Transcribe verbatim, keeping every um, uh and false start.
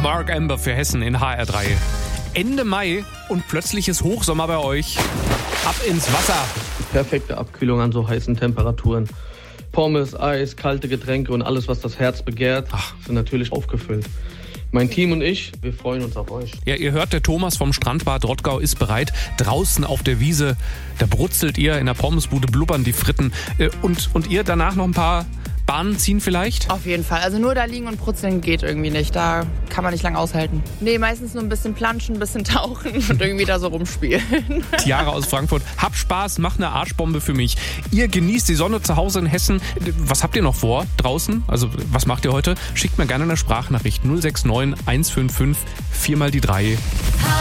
Mark Amber für Hessen in H R drei. Ende Mai und plötzlich ist Hochsommer bei euch. Ab ins Wasser. Perfekte Abkühlung an so heißen Temperaturen. Pommes, Eis, kalte Getränke und alles, was das Herz begehrt, Ach. sind natürlich aufgefüllt. Mein Team und ich, wir freuen uns auf euch. Ja, ihr hört, der Thomas vom Strandbad Rottgau ist bereit. Draußen auf der Wiese, da brutzelt ihr, in der Pommesbude blubbern die Fritten. Und, und ihr danach noch ein paar Bahnen ziehen vielleicht? Auf jeden Fall. Also nur da liegen und brutzeln geht irgendwie nicht. Da kann man nicht lang aushalten. Nee, meistens nur ein bisschen planschen, ein bisschen tauchen und irgendwie da so rumspielen. Tiara aus Frankfurt. Hab Spaß, mach eine Arschbombe für mich. Ihr genießt die Sonne zu Hause in Hessen. Was habt ihr noch vor draußen? Also was macht ihr heute? Schickt mir gerne eine Sprachnachricht null sechs neun eins fünf fünf vier mal die drei.